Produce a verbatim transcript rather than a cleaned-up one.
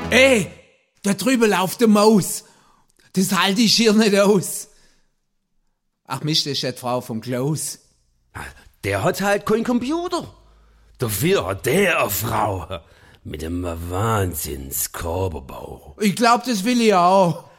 Ey, da drüben läuft eine Maus. Das halte ich hier nicht aus. Ach Mist, das ist ja die Frau vom Klaus. Der hat halt keinen Computer. Dafür hat der eine Frau mit einem Wahnsinnskörperbau. Ich glaub, das will ich auch.